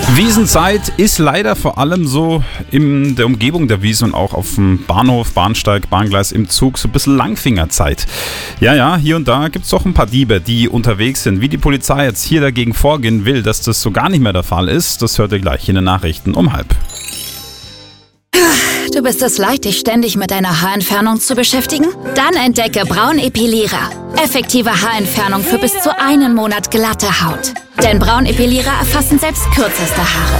Wiesenzeit ist leider vor allem so in der Umgebung der Wiesn und auch auf dem Bahnhof, Bahnsteig, Bahngleis, im Zug so ein bisschen Langfingerzeit. Ja, hier und da gibt es doch ein paar Diebe, die unterwegs sind. Wie die Polizei jetzt hier dagegen vorgehen will, dass das so gar nicht mehr der Fall ist, das hört ihr gleich in den Nachrichten um 12:30. Du bist es leid, dich ständig mit deiner Haarentfernung zu beschäftigen? Dann entdecke Braunepilierer. Effektive Haarentfernung für bis zu einen Monat glatte Haut. Denn Braunepilierer erfassen selbst kürzeste Haare.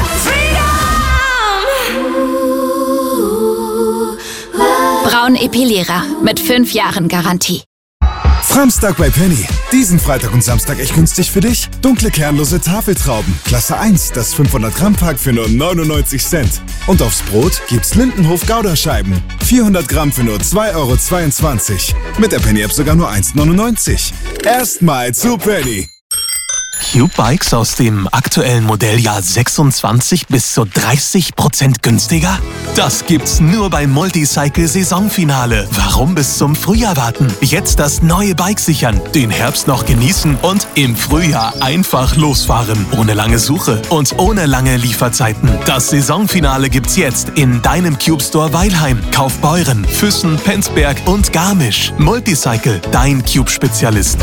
Braunepilierer mit 5 Jahren Garantie. Samstag bei Penny. Diesen Freitag und Samstag echt günstig für dich. Dunkle kernlose Tafeltrauben. Klasse 1, das 500 Gramm Pack für nur 99 Cent. Und aufs Brot gibt's Lindenhof Gouda-Scheiben. 400 Gramm für nur 2,22 €. Mit der Penny-App sogar nur 1,99 €. Erstmal zu Penny. Cube Bikes aus dem aktuellen Modelljahr 26 bis zu 30% günstiger? Das gibt's nur beim Multicycle Saisonfinale. Warum bis zum Frühjahr warten? Jetzt das neue Bike sichern, den Herbst noch genießen und im Frühjahr einfach losfahren. Ohne lange Suche und ohne lange Lieferzeiten. Das Saisonfinale gibt's jetzt in deinem Cube Store Weilheim, Kaufbeuren, Füssen, Penzberg und Garmisch. Multicycle, dein Cube-Spezialist.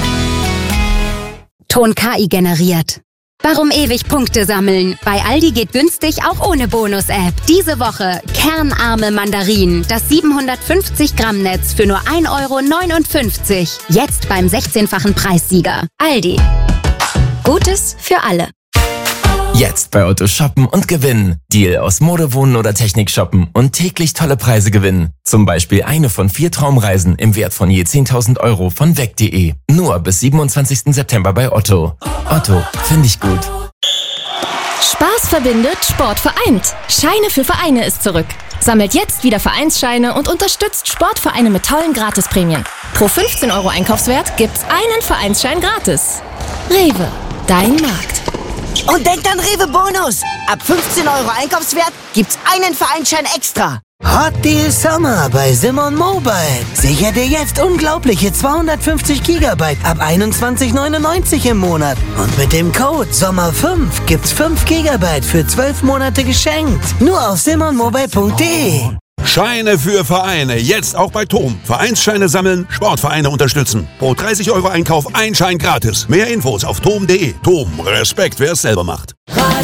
Ton KI generiert. Warum ewig Punkte sammeln? Bei Aldi geht günstig auch ohne Bonus-App. Diese Woche kernarme Mandarinen, das 750 Gramm Netz für nur 1,59 €. Jetzt beim 16-fachen Preissieger. Aldi. Gutes für alle. Jetzt bei Otto shoppen und gewinnen. Deal aus Mode, Wohnen oder Technik shoppen und täglich tolle Preise gewinnen. Zum Beispiel eine von 4 Traumreisen im Wert von je 10.000 € von weg.de. Nur bis 27. September bei Otto. Otto, finde ich gut. Spaß verbindet, Sport vereint. Scheine für Vereine ist zurück. Sammelt jetzt wieder Vereinsscheine und unterstützt Sportvereine mit tollen Gratisprämien. Pro 15 € Einkaufswert gibt's einen Vereinsschein gratis. Rewe, dein Markt. Und denkt an Rewe Bonus! Ab 15 € Einkaufswert gibt's einen Vereinsschein extra. Hot Deal Summer bei Simon Mobile. Sicher dir jetzt unglaubliche 250 GB ab 21,99 € im Monat. Und mit dem Code SOMMER5 gibt's 5 GB für 12 Monate geschenkt. Nur auf simonmobile.de. Scheine für Vereine, jetzt auch bei TOM. Vereinsscheine sammeln, Sportvereine unterstützen. Pro 30 € Einkauf ein Schein gratis. Mehr Infos auf tom.de. TOM, Respekt, wer es selber macht.